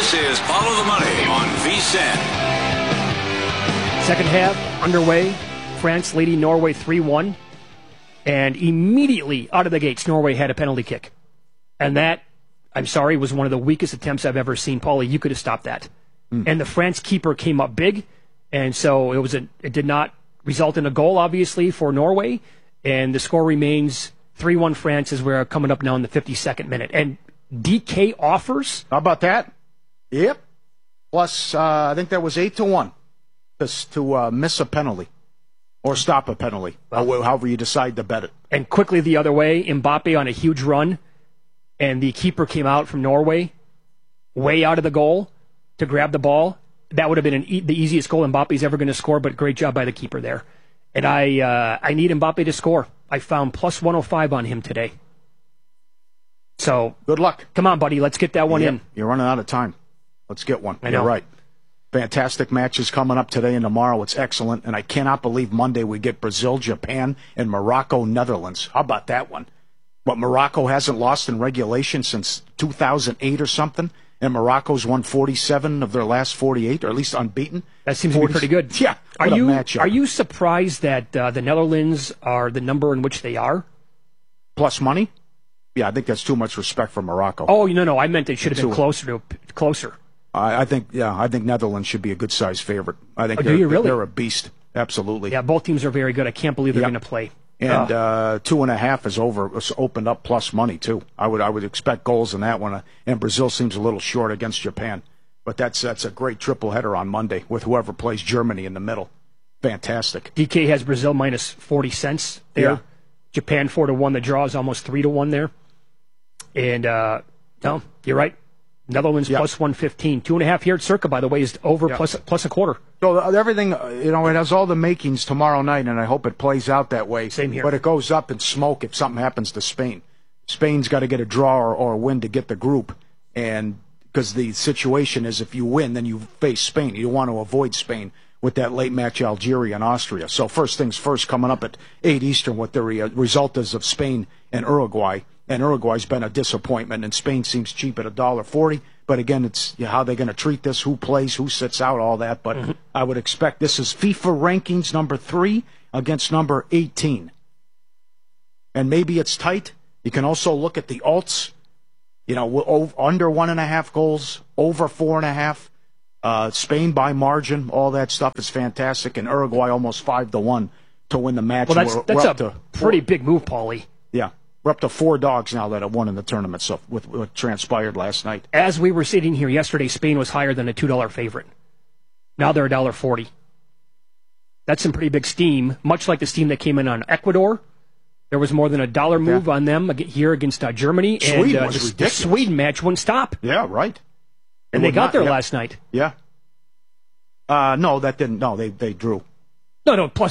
This is Follow the Money on VSiN. Second half underway. France leading Norway 3-1. And immediately out of the gates, Norway had a penalty kick. And that, I'm sorry, was one of the weakest attempts I've ever seen. Paulie, you could have stopped that. And the France keeper came up big. And so it did not result in a goal, obviously, for Norway. And the score remains 3-1 France as we're coming up now in the 52nd minute. And DK offers. How about that? Yep. Plus, I think that was 8-1 to miss a penalty or stop a penalty, however you decide to bet it. And quickly the other way, Mbappe on a huge run, and the keeper came out from Norway, way out of the goal to grab the ball. That would have been the easiest goal Mbappe's ever going to score, but great job by the keeper there. And I need Mbappe to score. I found plus 105 on him today. So good luck. Come on, buddy. Let's get that one in. You're running out of time. Let's get one. I know. You're right. Fantastic matches coming up today and tomorrow. It's excellent. And I cannot believe Monday we get Brazil, Japan, and Morocco, Netherlands. How about that one? But Morocco hasn't lost in regulation since 2008 or something. And Morocco's won 47 of their last 48, or at least unbeaten. That seems to be pretty good. Yeah. Are you surprised that the Netherlands are the number in which they are? Plus money? Yeah, I think that's too much respect for Morocco. Oh, no. I meant they should have been closer. I think Netherlands should be a good-sized favorite. I think they're a beast. Absolutely. Yeah, both teams are very good. I can't believe they're going to play. And 2.5 is opened up plus money too. I would expect goals in that one. And Brazil seems a little short against Japan, but that's a great triple header on Monday with whoever plays Germany in the middle. Fantastic. DK has Brazil minus 40 cents there. Yeah. Japan 4-1. The draw is almost 3-1 there. And no, you're right. Netherlands plus 115. 2.5 here at Circa, by the way, is over plus a quarter. So everything, it has all the makings tomorrow night, and I hope it plays out that way. Same here. But it goes up in smoke if something happens to Spain. Spain's got to get a draw or a win to get the group, and because the situation is if you win, then you face Spain. You want to avoid Spain with that late match, Algeria and Austria. So first things first, coming up at 8 Eastern, what the result is of Spain and Uruguay. And Uruguay's been a disappointment, and Spain seems cheap at $1.40. But again, it's how they're going to treat this, who plays, who sits out, all that. But I would expect this is FIFA rankings number 3 against number 18. And maybe it's tight. You can also look at the alts. Under 1.5 goals, over 4.5. Spain by margin, all that stuff is fantastic. And Uruguay almost 5-1 to win the match. Well, that's a pretty big move, Paulie. Yeah. We're up to 4 dogs now that have won in the tournament, so with what transpired last night. As we were sitting here yesterday, Spain was higher than a $2 favorite. Now they're $1.40. That's some pretty big steam, much like the steam that came in on Ecuador. There was more than a $1 move on them here against Germany. Sweden and was the ridiculous. Sweden match wouldn't stop. Yeah, right. And they got there last night. Yeah. No, that didn't. No, they drew. No, plus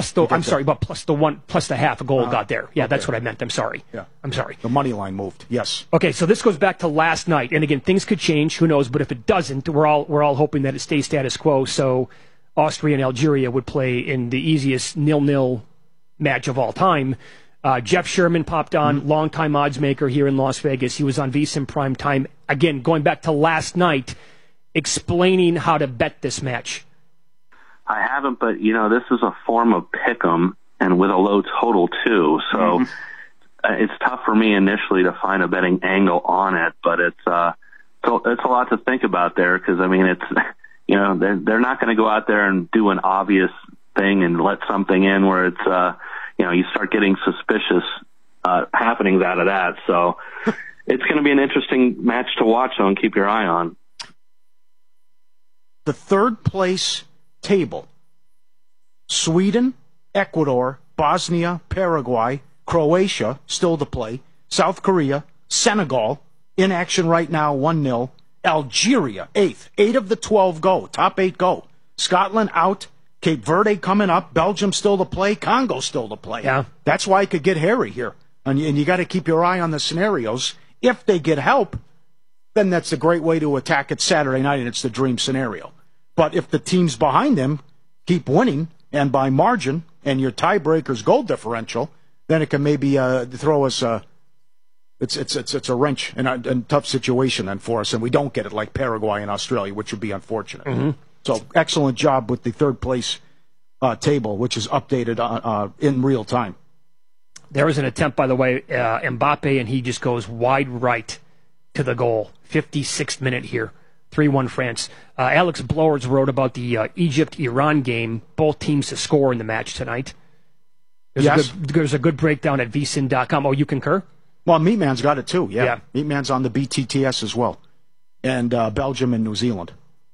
the half a goal got there. Yeah, okay. That's what I meant. I'm sorry. Yeah. I'm sorry. The money line moved. Yes. Okay, so this goes back to last night, and again, things could change. Who knows? But if it doesn't, we're all hoping that it stays status quo. So Austria and Algeria would play in the easiest 0-0 match of all time. Jeff Sherman popped on, longtime odds maker here in Las Vegas. He was on VSiN Prime Time. Again, going back to last night, explaining how to bet this match. I haven't, but, this is a form of pick'em and with a low total, too. So it's tough for me initially to find a betting angle on it, but it's a lot to think about there because, it's, they're not going to go out there and do an obvious thing and let something in where it's, you start getting suspicious happenings out of that. So it's going to be an interesting match to watch, so and keep your eye on. The third place table: Sweden, Ecuador, Bosnia, Paraguay, Croatia, still to play, South Korea, Senegal, in action right now, 1-0, Algeria, 8th. 8 of the 12 go. Top 8 go. Scotland out, Cape Verde coming up, Belgium still to play, Congo still to play. Yeah. That's why it could get hairy here. And you got to keep your eye on the scenarios. If they get help, then that's a great way to attack it Saturday night, and it's the dream scenario. But if the teams behind them keep winning, and by margin, and your tiebreaker's goal differential, then it can maybe throw us It's a wrench and a tough situation then for us, and we don't get it like Paraguay and Australia, which would be unfortunate. Mm-hmm. So excellent job with the third place table, which is updated in real time. There was an attempt, by the way, Mbappe, and he just goes wide right to the goal. 56th minute here. 3-1 France. Alex Blowers wrote about the Egypt-Iran game, both teams to score in the match tonight. There's a good breakdown at vsin.com. Oh, you concur? Well, Meatman's got it too, Yeah. Meatman's on the BTTS as well. And Belgium and New Zealand.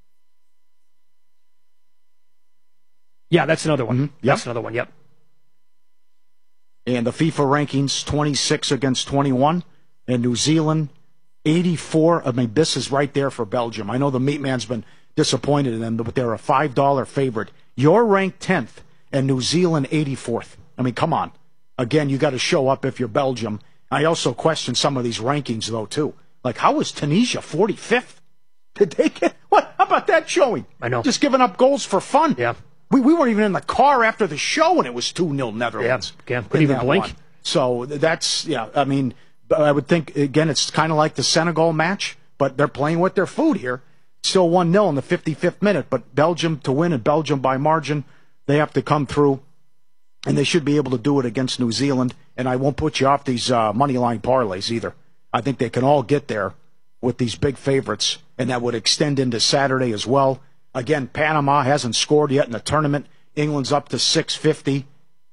Yeah, that's another one. Mm-hmm. Yep. That's another one, yep. And the FIFA rankings, 26 against 21. And New Zealand, 84. I mean, this is right there for Belgium. I know the Meatman's been disappointed in them, but they're a $5 favorite. You're ranked 10th, and New Zealand 84th. I mean, come on. Again, you got to show up if you're Belgium. I also question some of these rankings, though, too. Like, how was Tunisia 45th? Did they get... What? How about that showing? I know. Just giving up goals for fun. Yeah. We weren't even in the car after the show, and it was 2-0 Netherlands. Yeah, couldn't even blink. One. So that's, I mean, I would think, again, it's kind of like the Senegal match, but they're playing with their food here. Still 1-0 in the 55th minute, but Belgium to win, and Belgium by margin, they have to come through, and they should be able to do it against New Zealand, and I won't put you off these money line parlays either. I think they can all get there with these big favorites, and that would extend into Saturday as well. Again, Panama hasn't scored yet in the tournament. England's up to 650.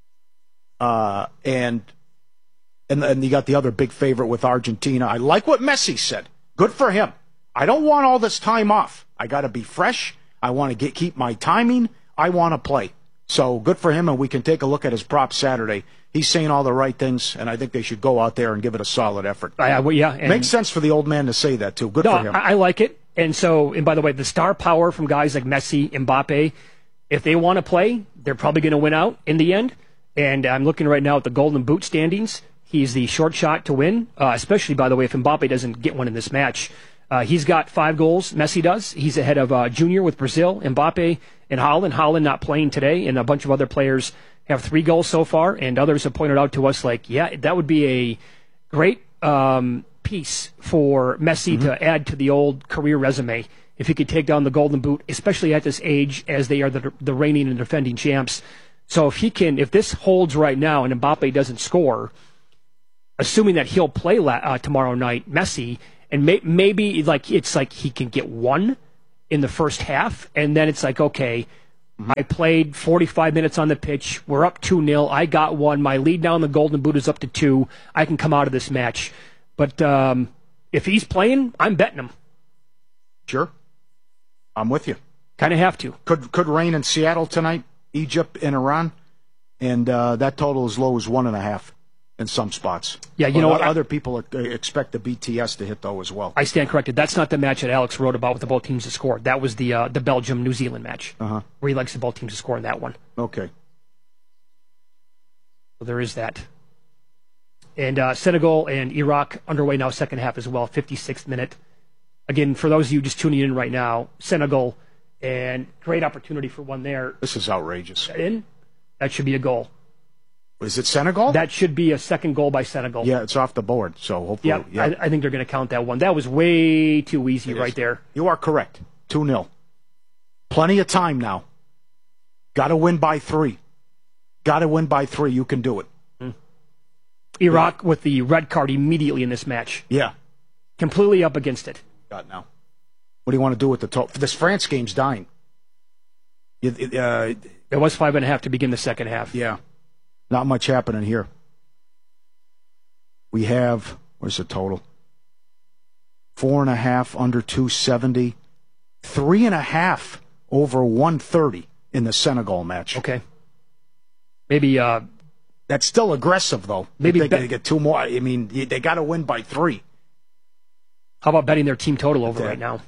And you got the other big favorite with Argentina. I like what Messi said. Good for him. I don't want all this time off. I got to be fresh. I want to keep my timing. I want to play. So good for him, and we can take a look at his prop Saturday. He's saying all the right things, and I think they should go out there and give it a solid effort. Makes sense for the old man to say that, too. Good for him. I like it. And by the way, the star power from guys like Messi, Mbappe, if they want to play, they're probably going to win out in the end. And I'm looking right now at the Golden Boot standings. He's the short shot to win, especially, by the way, if Mbappe doesn't get one in this match. He's got 5 goals, Messi does. He's ahead of Junior with Brazil, Mbappe, and Haaland. Haaland not playing today, and a bunch of other players have 3 goals so far. And others have pointed out to us, that would be a great piece for Messi to add to the old career resume if he could take down the Golden Boot, especially at this age as they are the reigning and defending champs. So if this holds right now and Mbappe doesn't score, assuming that he'll play tomorrow night, Messi, and maybe it's like he can get 1 in the first half, and then it's like, okay, I played 45 minutes on the pitch, we're up 2-0, I got 1, my lead now in the Golden Boot is up to 2, I can come out of this match. But if he's playing, I'm betting him. Sure. I'm with you. Kind of have to. Could rain in Seattle tonight, Egypt and Iran, and that total as low as 1.5 in some spots. Yeah, you know what? Other people expect the BTS to hit, though, as well. I stand corrected. That's not the match that Alex wrote about with the both teams to score. That was the Belgium-New Zealand match, where he likes the both teams to score in that one. Okay. So there is that. And Senegal and Iraq underway now, second half as well, 56th minute. Again, for those of you just tuning in right now, Senegal, and great opportunity for one there. This is outrageous. That should be a goal. Is it Senegal? That should be a second goal by Senegal. Yeah, it's off the board, so hopefully. Yeah, I think they're going to count that one. That was way too easy right there. You are correct. 2-0. Plenty of time now. Got to win by 3. Got to win by 3. You can do it. Iraq with the red card immediately in this match. Yeah. Completely up against it. Got now. What do you want to do with the total? This France game's dying. It was 5.5 to begin the second half. Yeah. Not much happening here. We have, where's the total? 4.5 under 270. 3.5 over 130 in the Senegal match. Okay. Maybe that's still aggressive, though. Maybe they get 2 more. I mean, they got to win by 3. How about betting their team total over right now?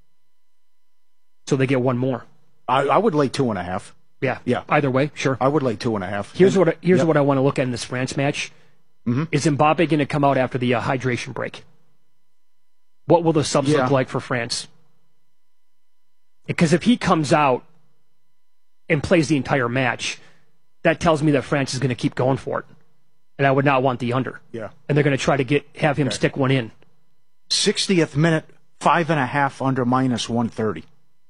So they get 1 more. I would lay 2.5. Yeah. Either way, sure. I would lay 2.5. Here's what I want to look at in this France match. Is Mbappe going to come out after the hydration break? What will the subs look like for France? Because if he comes out and plays the entire match, that tells me that France is going to keep going for it. and I would not want the under. Yeah. And they're going to try to have him stick one in. 60th minute, 5.5 under minus 130.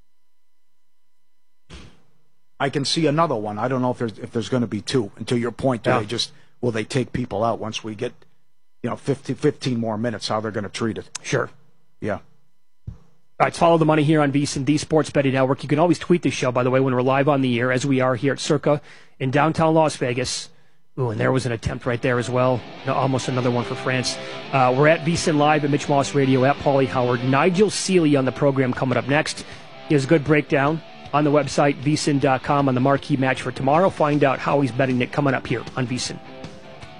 I can see another one. I don't know if there's going to be two. And to your point, will they take people out once we get 15 more minutes? How they're going to treat it? Sure. Yeah. All right, follow the money here on VSiN, the Sports Betting Network. You can always tweet this show, by the way, when we're live on the air, as we are here at Circa in downtown Las Vegas. Ooh, and there was an attempt right there as well. No, almost another one for France. We're at VSiN Live at Mitch Moss Radio, at Paulie Howard. Nigel Seeley on the program coming up next. He has a good breakdown on the website, vsin.com, on the marquee match for tomorrow. Find out how he's betting it coming up here on VSiN.